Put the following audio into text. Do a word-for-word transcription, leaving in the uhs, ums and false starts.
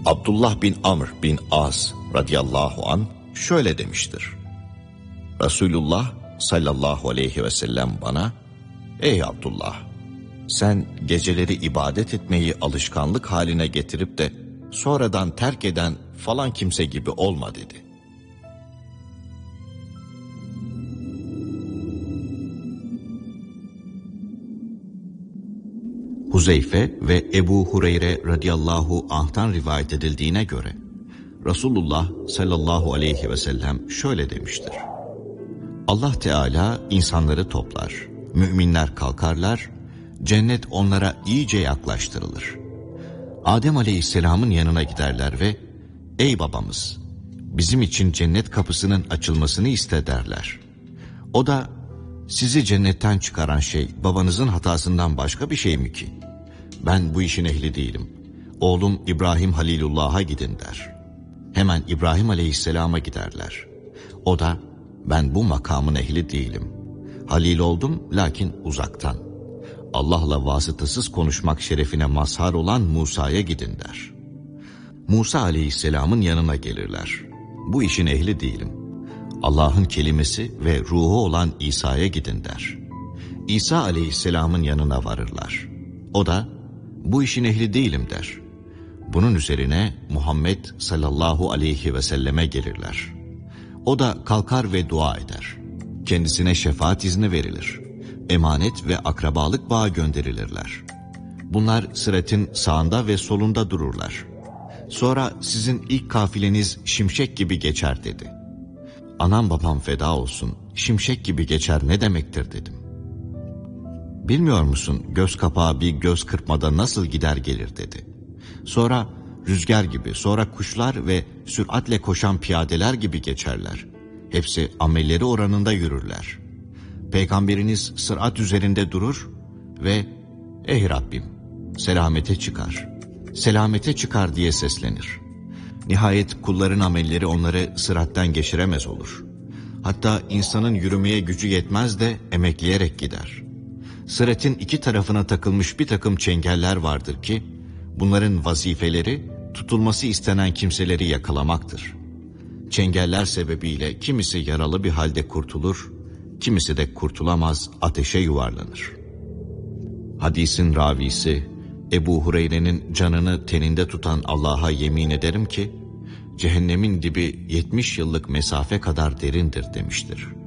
Abdullah bin Amr bin As radıyallahu an şöyle demiştir. Resulullah sallallahu aleyhi ve sellem bana, ey Abdullah, sen geceleri ibadet etmeyi alışkanlık haline getirip de sonradan terk eden falan kimse gibi olma dedi. Huzeyfe ve Ebu Hureyre radıyallahu anh'tan rivayet edildiğine göre Resulullah sallallahu aleyhi ve sellem şöyle demiştir. Allah Teala insanları toplar, müminler kalkarlar, cennet onlara iyice yaklaştırılır. Adem aleyhisselamın yanına giderler ve ey babamız, bizim için cennet kapısının açılmasını iste derler. O da sizi cennetten çıkaran şey babanızın hatasından başka bir şey mi ki? Ben bu işin ehli değilim. Oğlum İbrahim Halilullah'a gidin der. Hemen İbrahim aleyhisselama giderler. O da ben bu makamın ehli değilim. Halil oldum lakin uzaktan. Allah'la vasıtasız konuşmak şerefine mazhar olan Musa'ya gidin der. Musa aleyhisselamın yanına gelirler. Bu işin ehli değilim. Allah'ın kelimesi ve ruhu olan İsa'ya gidin der. İsa aleyhisselamın yanına varırlar. O da bu işin ehli değilim der. Bunun üzerine Muhammed sallallahu aleyhi ve selleme gelirler. O da kalkar ve dua eder. Kendisine şefaat izni verilir. Emanet ve akrabalık bağı gönderilirler. Bunlar sıratın sağında ve solunda dururlar. Sonra sizin ilk kafileniz şimşek gibi geçer dedi. Anam babam feda olsun, şimşek gibi geçer ne demektir dedim. Bilmiyor musun göz kapağı bir göz kırpmada nasıl gider gelir dedi. Sonra rüzgar gibi, sonra kuşlar ve süratle koşan piyadeler gibi geçerler. Hepsi amelleri oranında yürürler. Peygamberiniz sırat üzerinde durur ve ey Rabbim selamete çıkar, selamete çıkar diye seslenir. Nihayet kulların amelleri onları sırattan geçiremez olur. Hatta insanın yürümeye gücü yetmez de emekleyerek gider. Sıratın iki tarafına takılmış bir takım çengeller vardır ki, bunların vazifeleri tutulması istenen kimseleri yakalamaktır. Çengeller sebebiyle kimisi yaralı bir halde kurtulur, kimisi de kurtulamaz ateşe yuvarlanır. Hadisin ravisi Ebu Hureyre'nin canını teninde tutan Allah'a yemin ederim ki, cehennemin dibi yetmiş yıllık mesafe kadar derindir demiştir.